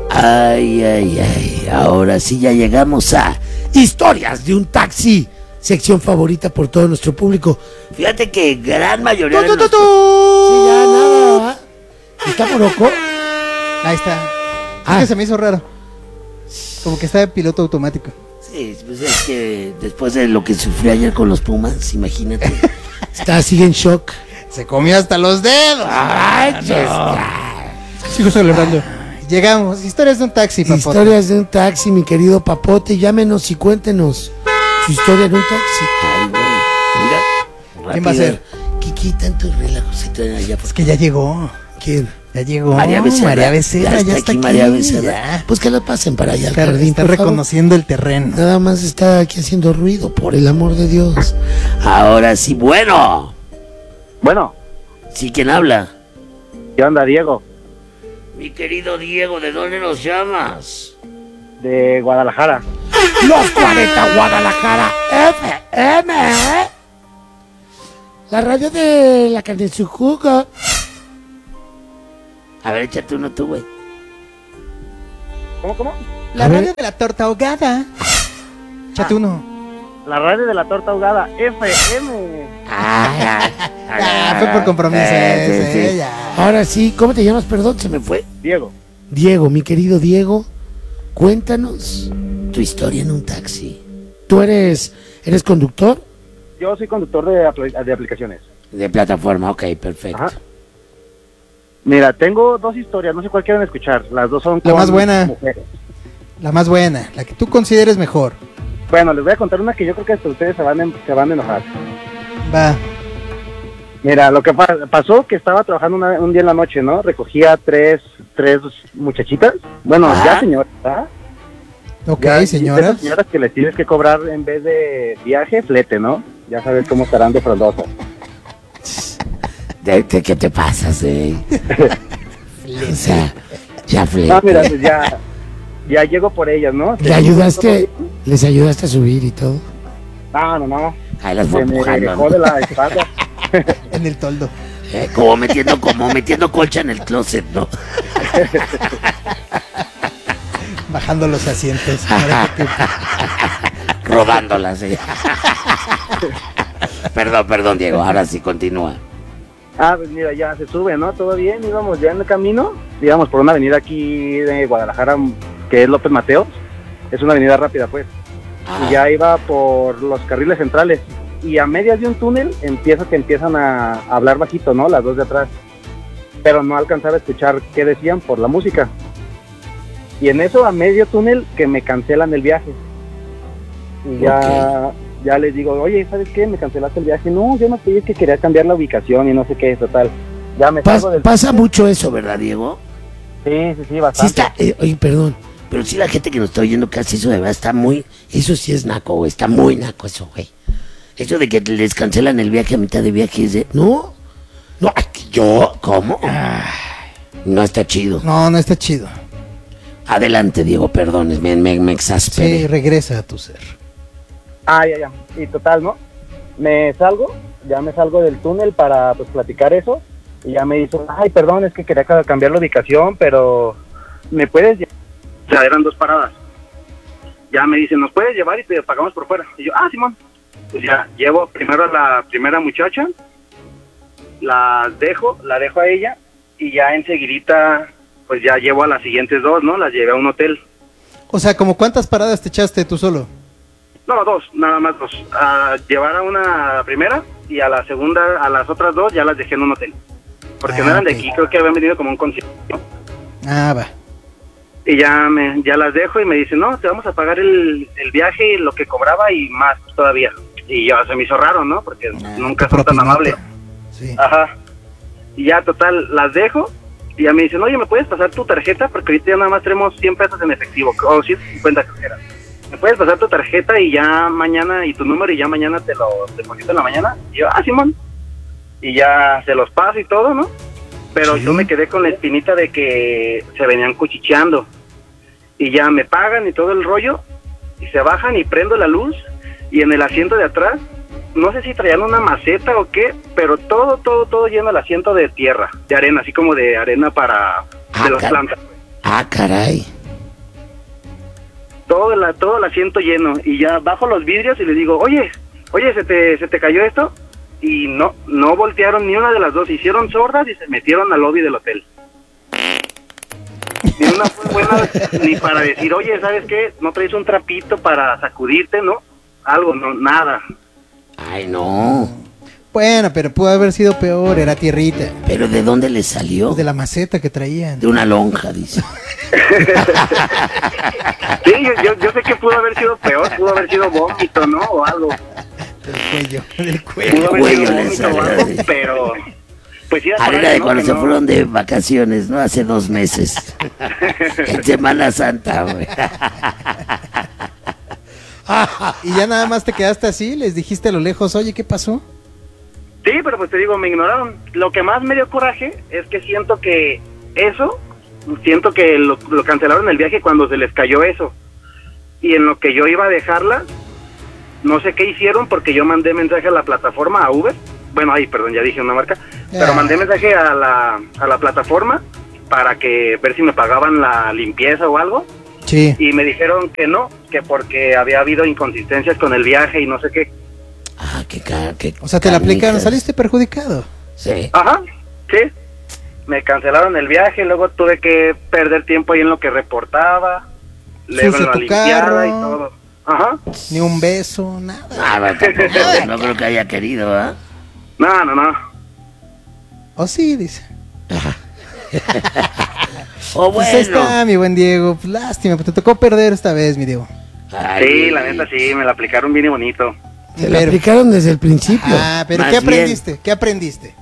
Ay, ay, ay. Ahora sí ya llegamos a Historias de un taxi. Sección favorita por todo nuestro público. Fíjate que gran mayoría de nuestro... Sí, ya nada. ¿Está Morocco? Ahí está. Es que se me hizo raro. Como que está de piloto automático. Sí, pues es que después de lo que sufrí ayer con los Pumas, imagínate. Sigue en shock. Se comió hasta los dedos. Ay, Sigo celebrando. Llegamos. Historias de un taxi, Papote. Historias de un taxi, mi querido Papote. Llámenos y cuéntenos su historia de un taxi. Ay, güey. Mira. ¿Quién va a ser? ¿Qué tantos relajos se traen allá? Es que ya llegó. ¿Quién? Ya llegó. María Becerra. Ya está aquí. María Becerra. Pues que la pasen para allá al jardín. Está reconociendo el terreno. Nada más está aquí haciendo ruido, por el amor de Dios. Ahora sí, bueno. Bueno. Sí, ¿quién habla? ¿Qué onda, Diego? Mi querido Diego, ¿de dónde nos llamas? De Guadalajara. Los 40 Guadalajara FM. La radio de la carne en su jugo. A ver, échate uno tú, güey. ¿Cómo? La radio de la torta ahogada. Échate uno. La radio de la torta ahogada, FM. Fue por compromiso. Sí. Ya. Ahora sí, ¿cómo te llamas? Perdón, se me fue. Diego. Diego, mi querido Diego, cuéntanos tu historia en un taxi. ¿Tú eres conductor? Yo soy conductor de aplicaciones. De plataforma, ok, perfecto. Ajá. Mira, tengo dos historias, no sé cuál quieren escuchar. Las dos son La con más buena. mujeres. La más buena, la que tú consideres mejor. Bueno, les voy a contar una que yo creo que hasta ustedes se van a enojar. Va. Mira, lo que pasó que estaba trabajando un día en la noche, ¿no? Recogía tres muchachitas. Bueno, ya señoras, ¿verdad? Ok, ya, señoras. Esas señoras que les tienes que cobrar en vez de viaje, flete, ¿no? Ya sabes cómo estarán de frondosas. ¿Qué te pasas, O sea, ya flete. No, mira, pues ya llego por ellas, ¿no? ¿Les ayudaste a subir y todo? No. Ahí las voy Se me empujando, dejó ¿no? de la espalda. En el toldo. Como metiendo colcha en el closet, ¿no? Bajando los asientos. Robándolas, Perdón, Diego, ahora sí, continúa. Pues mira, ya se sube, ¿no? Todo bien, íbamos ya en el camino, íbamos por una avenida aquí de Guadalajara, que es López Mateos, es una avenida rápida, pues. Y ya iba por los carriles centrales, y a medias de un túnel empiezan a hablar bajito, ¿no? Las dos de atrás, pero no alcanzaba a escuchar qué decían por la música. Y en eso, a medio túnel, que me cancelan el viaje. Y ya les digo, oye, ¿sabes qué? Me cancelaste el viaje. No, yo no pedí, es que quería cambiar la ubicación y no sé qué, total. Ya me salgo del... Pasa mucho eso, ¿verdad, Diego? Sí, bastante. Sí está, oye, perdón, pero sí la gente que nos está oyendo casi eso de verdad está muy... Eso sí es naco, güey, está muy naco eso, güey. Eso de que les cancelan el viaje a mitad de viaje es de... No, yo, ¿cómo? No está chido. No está chido. Adelante, Diego, perdón, me exasperé. Sí, regresa a tu ser. Ya. Y total, ¿no? Me salgo del túnel para pues platicar eso. Y ya me dicen, perdón, es que quería cambiar la ubicación, pero ¿me puedes llevar? O sea, eran 2 paradas. Ya me dicen, ¿nos puedes llevar y te pagamos por fuera? Y yo, Simón. Pues ya, llevo primero a la primera muchacha, la dejo a ella, y ya enseguidita, pues ya llevo a las siguientes 2, ¿no? Las llevé a un hotel. O sea, ¿como cuántas paradas te echaste tú solo? No, 2, nada más 2. Llevar a una primera y a la segunda, a las otras 2 ya las dejé en un hotel. Porque no eran de aquí, creo que habían venido como un concierto. Va. Y ya las dejo y me dicen, no, te vamos a pagar el viaje, lo que cobraba y más todavía. Y ya se me hizo raro, ¿no? Porque nunca son tan amables. Sí. Ajá. Y ya, total, las dejo y ya me dicen, oye, ¿me puedes pasar tu tarjeta? Porque ahorita ya nada más tenemos 100 pesos en efectivo, o 150 que era. ¿Me puedes pasar tu tarjeta y ya mañana, y tu número, y ya mañana te lo deposito en la mañana? Y yo, Simón. Y ya se los paso y todo, ¿no? Pero yo me quedé con la espinita de que se venían cuchicheando. Y ya me pagan y todo el rollo, y se bajan y prendo la luz, y en el asiento de atrás, no sé si traían una maceta o qué, pero todo lleno el asiento de tierra, de arena, así como de arena para de las plantas. Caray. todo el asiento lleno, y ya bajo los vidrios y le digo, oye, ¿se te cayó esto? Y no voltearon ni una de las dos, se hicieron sordas y se metieron al lobby del hotel. Ni una fue buena ni para decir, oye, ¿sabes qué? ¿No traes un trapito para sacudirte, no? Algo, no, nada. Ay, no. Bueno, pero pudo haber sido peor, era tierrita. ¿Pero de dónde le salió? Pues de la maceta que traían. De una lonja, dice. Sí, yo sé que pudo haber sido peor, pudo haber sido vómito, ¿no? O algo. Del cuello. Pudo haber cuello sido le vómito o salió, algo, sí. pero... Pues sí, Era de ¿no? cuando Que se no. fueron de vacaciones, ¿no? Hace 2 meses. En Semana Santa, güey. Y ya nada más te quedaste así, les dijiste a lo lejos, oye, ¿qué pasó? Sí, pero pues te digo, me ignoraron. Lo que más me dio coraje es que siento que lo cancelaron el viaje cuando se les cayó eso. Y en lo que yo iba a dejarla, no sé qué hicieron porque yo mandé mensaje a la plataforma, a Uber. Bueno, perdón, ya dije una marca. Pero mandé mensaje a la plataforma para que ver si me pagaban la limpieza o algo. Sí. Y me dijeron que no, que porque había habido inconsistencias con el viaje y no sé qué. Ah, qué O sea, te la aplicaron, canijas. saliste perjudicado. Sí. Ajá, sí. Me cancelaron el viaje, luego tuve que perder tiempo ahí en lo que reportaba, luego en Sucio la tu limpiada carro. y todo. Ajá. Ni un beso, nada. Ah, tampoco, no creo que haya querido, ¿ah? No. O sí, dice. O Pues ahí bueno. está, mi buen Diego. Pues lástima, pero te tocó perder esta vez, mi Diego. Ay, Sí, la neta sí, me la aplicaron bien y bonito. Se la Pero- aplicaron desde el principio. Ah, pero Más ¿qué bien. aprendiste? ¿Qué aprendiste?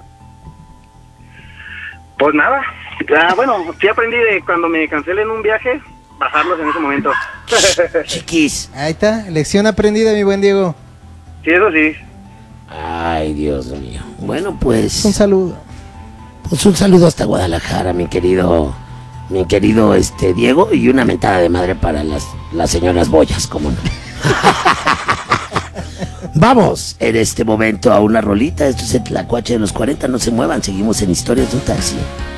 Pues nada, bueno, sí aprendí de cuando me cancelen un viaje, bajarlos en ese momento. Chiquis. Ahí está, lección aprendida, mi buen Diego. Sí, eso sí. Ay, Dios mío. Bueno, pues. Un saludo. Pues un saludo hasta Guadalajara, mi querido Diego, y una mentada de madre para las señoras boyas, cómo no. Vamos en este momento a una rolita. Esto es el Tlacuache de los 40. No se muevan, seguimos en Historias de un Taxi.